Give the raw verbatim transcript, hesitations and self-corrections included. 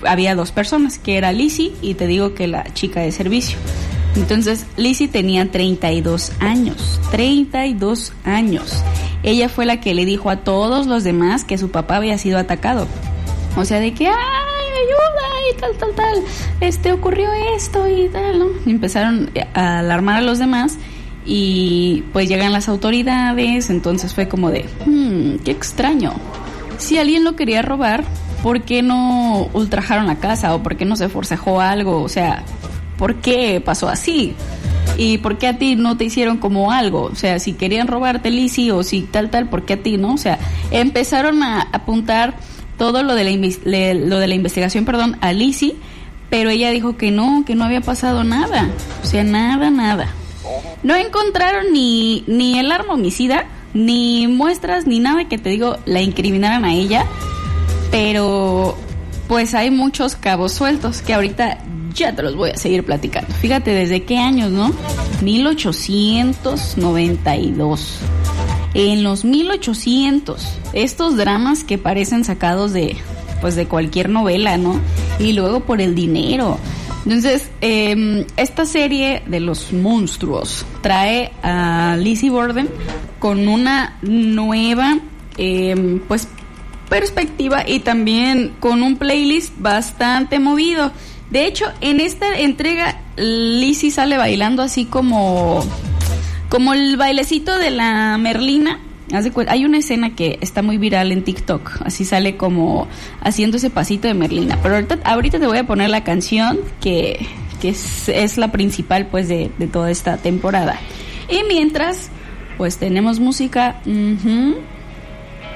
había dos personas, que era Lizzie y te digo que la chica de servicio. Entonces Lizzie tenía treinta y dos años, treinta y dos años. Ella fue la que le dijo a todos los demás que su papá había sido atacado. O sea, de que, ¡ay, ayuda! Y tal, tal, tal, este, ocurrió esto y tal, ¿no? Y empezaron a alarmar a los demás y pues llegan las autoridades. Entonces fue como de, hmm, qué extraño. Si alguien lo quería robar, ¿por qué no ultrajaron la casa? ¿O por qué no se forcejó algo? O sea, ¿por qué pasó así? ¿Y por qué a ti no te hicieron como algo? O sea, si querían robarte, Lizzie, o si tal, tal, ¿por qué a ti no? O sea, empezaron a apuntar todo lo de la, le, lo de la investigación, perdón, a Lizzie, pero ella dijo que no, que no había pasado nada. O sea, nada, nada. No encontraron ni, ni el arma homicida, ni muestras, ni nada que te digo, la incriminaran a ella, pero pues hay muchos cabos sueltos que ahorita ya te los voy a seguir platicando. Fíjate desde qué años, ¿no? mil ochocientos noventa y dos. En los mil ochocientos, estos dramas que parecen sacados de, pues de cualquier novela, ¿no? Y luego por el dinero. Entonces, eh, esta serie de los monstruos trae a Lizzie Borden con una nueva, eh, pues, perspectiva y también con un playlist bastante movido. De hecho, en esta entrega, Lizzie sale bailando así como, como el bailecito de la Merlina. Hay una escena que está muy viral en TikTok, así sale como haciendo ese pasito de Merlina. Pero ahorita, ahorita te voy a poner la canción que, que es, es la principal, pues, de, de toda esta temporada. Y mientras, pues tenemos música. Uh-huh.